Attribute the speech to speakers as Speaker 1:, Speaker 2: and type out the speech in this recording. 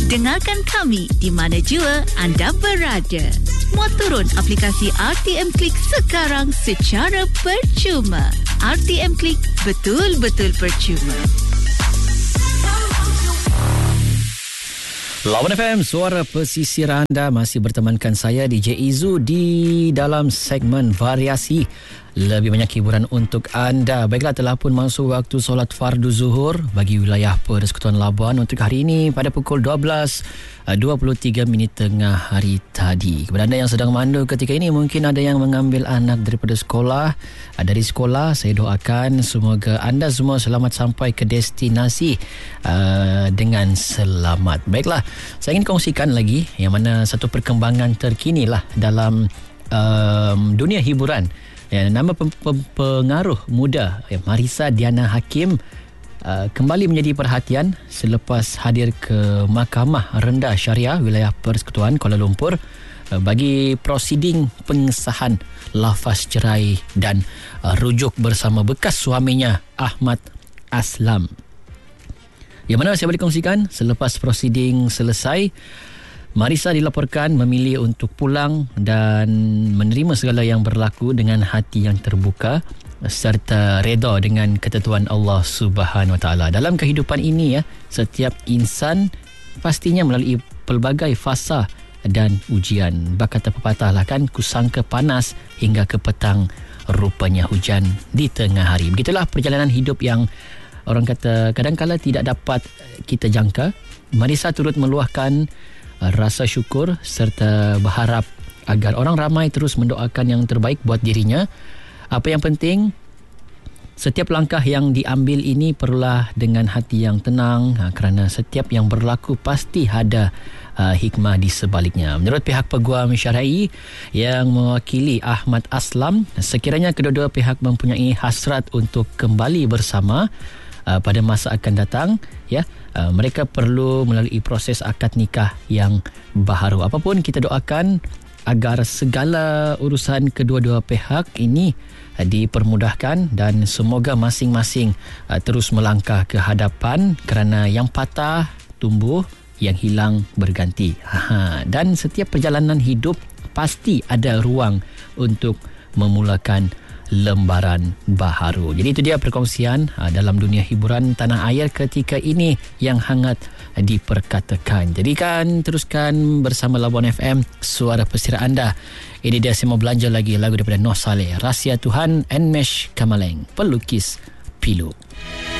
Speaker 1: Dengarkan kami di mana jua anda berada. Muat turun aplikasi RTM Klik sekarang secara percuma. RTM Klik, betul-betul percuma.
Speaker 2: Lawan FM, suara pesisir anda, masih bertemankan saya DJ Izu di dalam segmen variasi. Lebih banyak hiburan untuk anda. Baiklah, telah pun masuk waktu solat fardu zuhur bagi wilayah Persekutuan Labuan untuk hari ini pada pukul 12.23 tengah hari tadi. Kepada anda yang sedang mandu ketika ini, mungkin ada yang mengambil anak daripada sekolah. Dari sekolah, saya doakan semoga anda semua selamat sampai ke destinasi dengan selamat. Baiklah, saya ingin kongsikan lagi yang mana satu perkembangan terkini lah dalam dunia hiburan. Nama pengaruh muda Marissa Diana Hakim kembali menjadi perhatian selepas hadir ke Mahkamah Rendah Syariah wilayah Persekutuan Kuala Lumpur bagi prosiding pengesahan lafaz cerai dan rujuk bersama bekas suaminya Ahmad Aslam. Yang mana saya boleh kongsikan, selepas prosiding selesai, Marissa dilaporkan memilih untuk pulang dan menerima segala yang berlaku dengan hati yang terbuka serta reda dengan ketentuan Allah Subhanahu Wa Taala. Dalam kehidupan ini setiap insan pastinya melalui pelbagai fasa dan ujian. Kata pepatah lah kan, kusangka panas hingga ke petang rupanya hujan di tengah hari. Begitulah perjalanan hidup yang orang kata kadang-kala tidak dapat kita jangka. Marissa turut meluahkan rasa syukur serta berharap agar orang ramai terus mendoakan yang terbaik buat dirinya. Apa yang penting, setiap langkah yang diambil ini perlulah dengan hati yang tenang, kerana setiap yang berlaku pasti ada hikmah di sebaliknya. Menurut pihak peguam syar'i yang mewakili Ahmad Aslam, sekiranya kedua-dua pihak mempunyai hasrat untuk kembali bersama pada masa akan datang, mereka perlu melalui proses akad nikah yang baharu. Apapun, kita doakan agar segala urusan kedua-dua pihak ini dipermudahkan dan semoga masing-masing terus melangkah ke hadapan, kerana yang patah tumbuh, yang hilang berganti. Dan setiap perjalanan hidup pasti ada ruang untuk memulakan lembaran baharu. Jadi itu dia perkongsian dalam dunia hiburan tanah air ketika ini yang hangat diperkatakan. Jadi kan teruskan bersama Labuan FM, suara pesisir anda. Ini dia, saya mau belanja lagi lagu daripada Noh Saleh, Rahsia Tuhan, Enmesh Kamaleng, Pelukis Pilu.